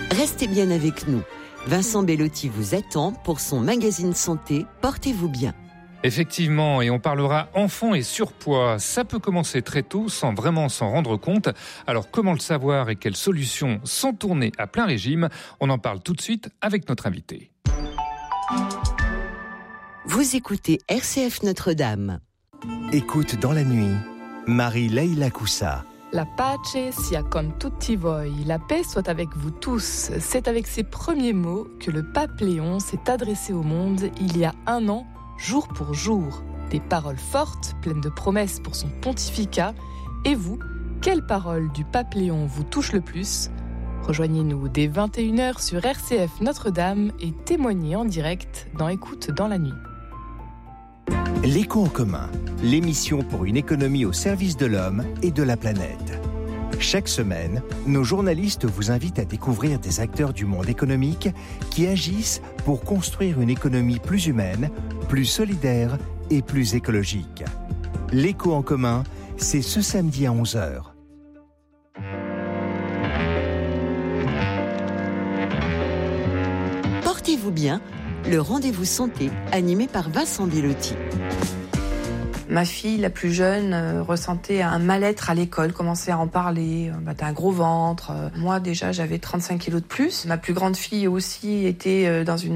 Restez bien avec nous. Vincent Bellotti vous attend pour son magazine santé Portez-vous bien. Effectivement, et on parlera enfants et surpoids. Ça peut commencer très tôt sans vraiment s'en rendre compte. Alors comment le savoir et quelles solutions sans tourner à plein régime? On en parle tout de suite avec notre invité. Vous écoutez RCF Notre-Dame. Écoute dans la nuit, Marie-Leila Coussa. La pace sia con tutti voi, la paix soit avec vous tous. C'est avec ces premiers mots que le pape Léon s'est adressé au monde il y a 1 an, jour pour jour. Des paroles fortes, pleines de promesses pour son pontificat. Et vous, quelle parole du pape Léon vous touche le plus? Rejoignez-nous dès 21h sur RCF Notre-Dame et témoignez en direct dans Écoute dans la nuit. L'écho en commun, l'émission pour une économie au service de l'homme et de la planète. Chaque semaine, nos journalistes vous invitent à découvrir des acteurs du monde économique qui agissent pour construire une économie plus humaine, plus solidaire et plus écologique. L'écho en commun, c'est ce samedi à 11h. Portez-vous bien, le rendez-vous santé animé par Vincent Bellotti. Ma fille, la plus jeune, ressentait un mal-être à l'école, commençait à en parler. T'as un gros ventre. Moi, déjà, j'avais 35 kilos de plus. Ma plus grande fille aussi était dans une